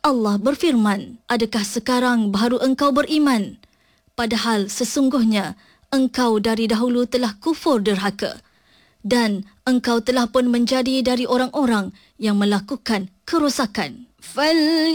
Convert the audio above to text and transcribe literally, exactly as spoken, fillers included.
Allah berfirman, adakah sekarang baru engkau beriman? Padahal sesungguhnya engkau dari dahulu telah kufur derhaka dan engkau telah pun menjadi dari orang-orang yang melakukan kerosakan. Fal